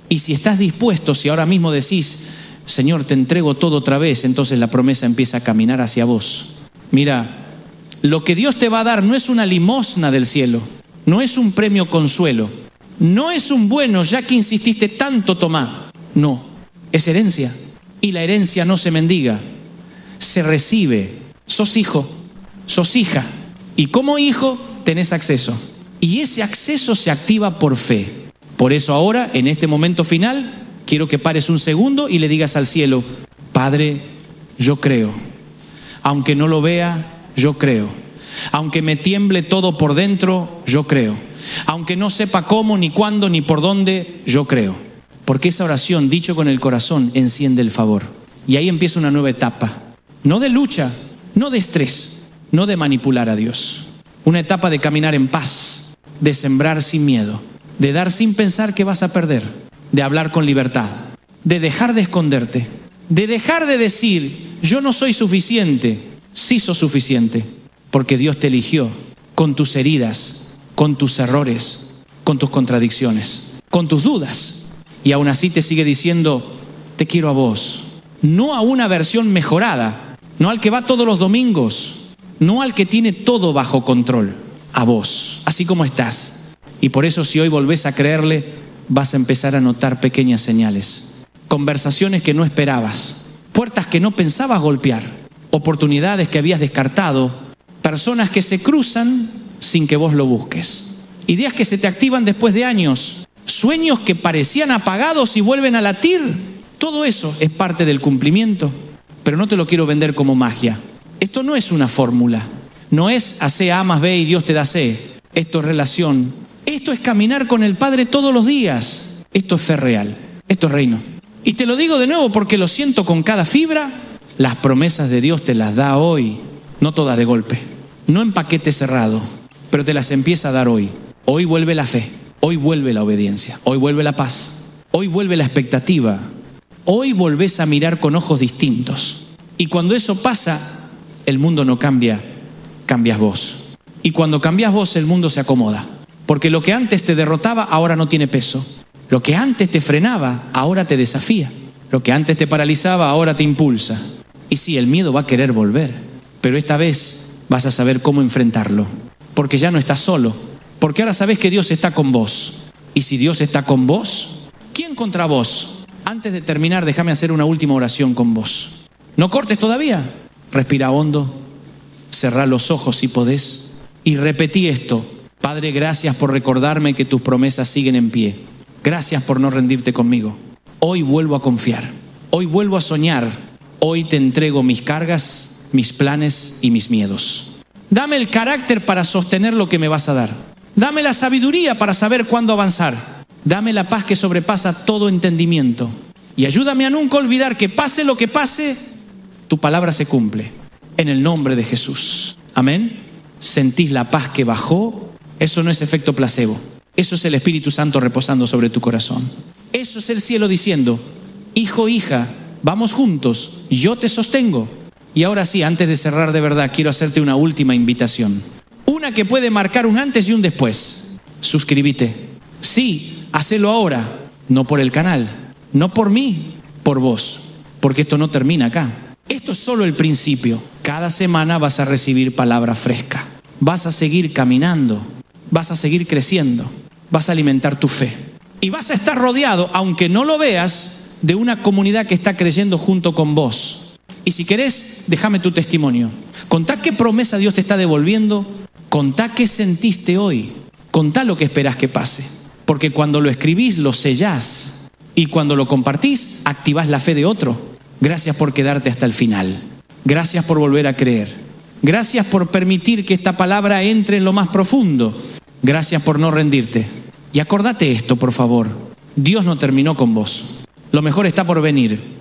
Y si estás dispuesto, si ahora mismo decís, Señor, te entrego todo otra vez, entonces la promesa empieza a caminar hacia vos. Mira, lo que Dios te va a dar no es una limosna del cielo, no es un premio consuelo, no es un bueno, ya que insististe tanto, tomá. No, es herencia. Y la herencia no se mendiga, se recibe. Sos hijo, sos hija. Y como hijo tenés acceso. Y ese acceso se activa por fe. Por eso ahora, en este momento final, quiero que pares un segundo y le digas al cielo, Padre, yo creo. Aunque no lo vea, yo creo. Aunque me tiemble todo por dentro, yo creo. Aunque no sepa cómo, ni cuándo, ni por dónde, yo creo. Porque esa oración, dicho con el corazón, enciende el favor. Y ahí empieza una nueva etapa. No de lucha, no de estrés, no de manipular a Dios. Una etapa de caminar en paz, de sembrar sin miedo, de dar sin pensar que vas a perder, de hablar con libertad, de dejar de esconderte, de dejar de decir, yo no soy suficiente. Sí sos suficiente, porque Dios te eligió con tus heridas, con tus errores, con tus contradicciones, con tus dudas. Y aún así te sigue diciendo, te quiero a vos. No a una versión mejorada, no al que va todos los domingos, no al que tiene todo bajo control, a vos, así como estás. Y por eso si hoy volvés a creerle, vas a empezar a notar pequeñas señales, conversaciones que no esperabas, puertas que no pensabas golpear, oportunidades que habías descartado, personas que se cruzan sin que vos lo busques, ideas que se te activan después de años, sueños que parecían apagados y vuelven a latir. Todo eso es parte del cumplimiento, pero no te lo quiero vender como magia. Esto no es una fórmula, no es hacer A más B y Dios te da C. Esto es relación, esto es caminar con el Padre todos los días. Esto es fe real, esto es reino. Y te lo digo de nuevo porque lo siento con cada fibra. Las promesas de Dios te las da hoy, no todas de golpe, no en paquete cerrado, pero te las empieza a dar hoy. Hoy vuelve la fe, hoy vuelve la obediencia, hoy vuelve la paz, hoy vuelve la expectativa, hoy volvés a mirar con ojos distintos. Y cuando eso pasa, el mundo no cambia, cambias vos. Y cuando cambias vos, el mundo se acomoda. Porque lo que antes te derrotaba, ahora no tiene peso. Lo que antes te frenaba, ahora te desafía. Lo que antes te paralizaba, ahora te impulsa. Y sí, el miedo va a querer volver, pero esta vez vas a saber cómo enfrentarlo, porque ya no estás solo, porque ahora sabes que Dios está con vos. Y si Dios está con vos, ¿quién contra vos? Antes de terminar, déjame hacer una última oración con vos. No cortes todavía. Respira hondo, cerrá los ojos si podés y repetí esto. Padre, gracias por recordarme que tus promesas siguen en pie. Gracias por no rendirte conmigo. Hoy vuelvo a confiar, hoy vuelvo a soñar. Hoy te entrego mis cargas, mis planes y mis miedos. Dame el carácter para sostener lo que me vas a dar. Dame la sabiduría para saber cuándo avanzar. Dame la paz que sobrepasa todo entendimiento. Y ayúdame a nunca olvidar que pase lo que pase, tu palabra se cumple. En el nombre de Jesús. Amén. ¿Sentís la paz que bajó? Eso no es efecto placebo. Eso es el Espíritu Santo reposando sobre tu corazón. Eso es el cielo diciendo, hijo, hija, vamos juntos, yo te sostengo. Y ahora sí, antes de cerrar de verdad, quiero hacerte una última invitación. Una que puede marcar un antes y un después. Suscríbete. Sí, hacelo ahora. No por el canal, no por mí, por vos. Porque esto no termina acá. Esto es solo el principio. Cada semana vas a recibir palabra fresca. Vas a seguir caminando. Vas a seguir creciendo. Vas a alimentar tu fe. Y vas a estar rodeado, aunque no lo veas, de una comunidad que está creyendo junto con vos. Y si querés, déjame tu testimonio. Contá qué promesa Dios te está devolviendo. Contá qué sentiste hoy. Contá lo que esperás que pase. Porque cuando lo escribís, lo sellás. Y cuando lo compartís, activás la fe de otro. Gracias por quedarte hasta el final. Gracias por volver a creer. Gracias por permitir que esta palabra entre en lo más profundo. Gracias por no rendirte. Y acordate esto, por favor. Dios no terminó con vos. Lo mejor está por venir.